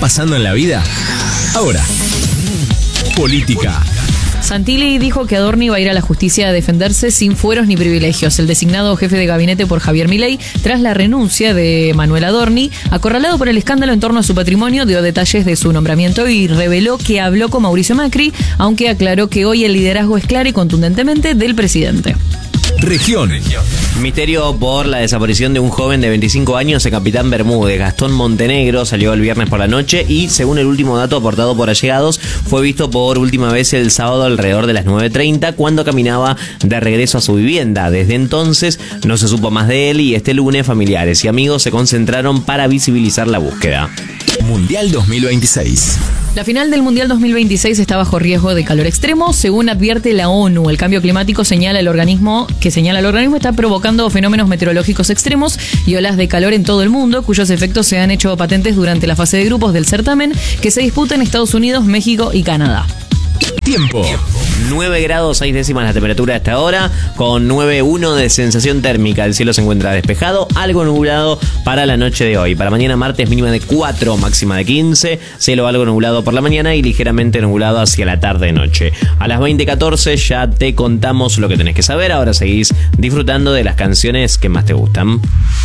pasando en la vida? Ahora, política. Santilli dijo que Adorni va a ir a la justicia a defenderse sin fueros ni privilegios. El designado jefe de gabinete por Javier Milei, tras la renuncia de Manuel Adorni, acorralado por el escándalo en torno a su patrimonio, dio detalles de su nombramiento y reveló que habló con Mauricio Macri, aunque aclaró que hoy el liderazgo es claro y contundentemente del presidente. Región. Misterio por la desaparición de un joven de 25 años en Capitán Bermúdez. Gastón Montenegro salió el viernes por la noche y, según el último dato aportado por allegados, fue visto por última vez el sábado alrededor de las 9:30 cuando caminaba de regreso a su vivienda. Desde entonces no se supo más de él y este lunes familiares y amigos se concentraron para visibilizar la búsqueda. Mundial 2026. La final del Mundial 2026 está bajo riesgo de calor extremo, según advierte la ONU. El cambio climático señala el organismo está provocando fenómenos meteorológicos extremos y olas de calor en todo el mundo, cuyos efectos se han hecho patentes durante la fase de grupos del certamen que se disputa en Estados Unidos, México y Canadá. Tiempo. 9 grados 6 décimas la temperatura hasta ahora, con 9,1 de sensación térmica. El cielo se encuentra despejado, algo nublado para la noche de hoy. Para mañana martes mínima de 4, máxima de 15. Cielo algo nublado por la mañana y ligeramente nublado hacia la tarde-noche. A las 20:14 ya te contamos lo que tenés que saber. Ahora seguís disfrutando de las canciones que más te gustan.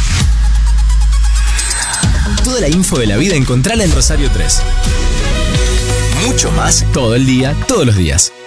Toda la info de la vida encontrala en Rosario 3. Mucho más todo el día, todos los días.